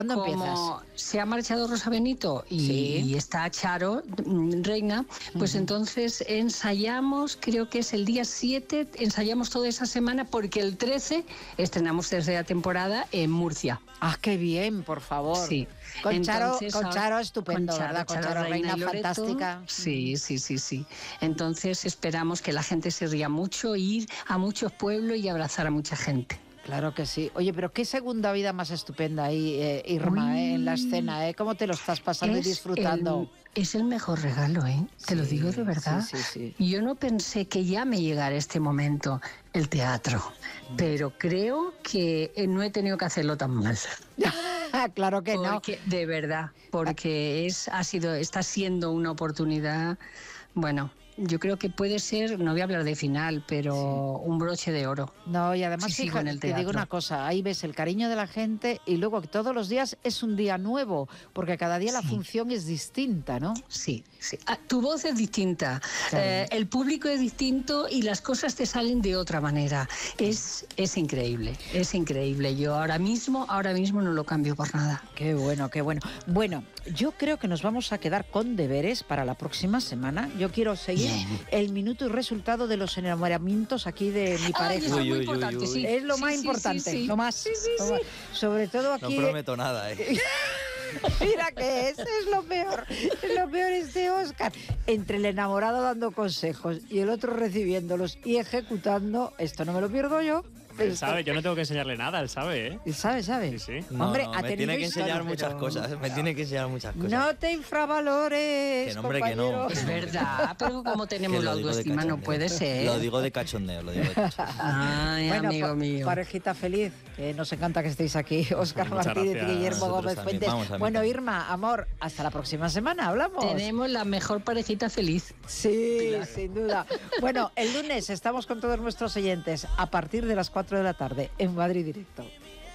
¿Cuándo empiezas? Como se ha marchado Rosa Benito y está Charo, reina, pues entonces ensayamos, creo que es el día 7, ensayamos toda esa semana porque el 13 estrenamos tercera temporada en Murcia. ¡Ah, qué bien, por favor! Sí. Con Entonces, Charo estupendo, ¿verdad? Con Charo Reina Loreto, fantástica. Sí. Entonces esperamos que la gente se ría mucho, ir a muchos pueblos y abrazar a mucha gente. Claro que sí. Oye, pero qué segunda vida más estupenda ahí, Irma, en la escena, ¿eh? ¿Cómo te lo estás pasando y disfrutando? Es el mejor regalo, ¿eh? Te lo digo de verdad. Sí. Yo no pensé que ya me llegara este momento, el teatro, pero creo que no he tenido que hacerlo tan mal. Claro que porque, no. De verdad, porque está siendo una oportunidad, bueno, yo creo que puede ser, no voy a hablar de final, pero un broche de oro. No, y además, fíjate, te digo una cosa, ahí ves el cariño de la gente y luego que todos los días es un día nuevo, porque cada día la función es distinta, ¿no? Sí. Tu voz es distinta, el público es distinto y las cosas te salen de otra manera. Es increíble, es increíble. Yo ahora mismo no lo cambio por nada. Qué bueno, qué bueno. Bueno, yo creo que nos vamos a quedar con deberes para la próxima semana. Yo quiero seguir el minuto y resultado de los enamoramientos aquí de mi pareja. Eso es muy importante, sí. Es lo más importante, lo más. Sobre todo aquí. No prometo nada, Mira que es lo peor es de Óscar. Entre el enamorado dando consejos y el otro recibiéndolos y ejecutando, esto no me lo pierdo yo. Él sabe, yo no tengo que enseñarle nada, él sabe, ¿eh? Él sabe. Sí. Hombre, me tiene que enseñar muchas cosas, No te infravalores, que no, hombre, que no. Es verdad, pero como tenemos la autoestima no puede ser. Lo digo de cachondeo, Ay, bueno, amigo mío. Parejita feliz, que nos encanta que estéis aquí, Óscar Martínez y Guillermo Gómez Fuentes. Bueno, Irma, amor, hasta la próxima semana, hablamos. Tenemos la mejor parejita feliz. Sí, claro. Sin duda. Bueno, el lunes estamos con todos nuestros oyentes a partir de las 4 de la tarde en Madrid Directo.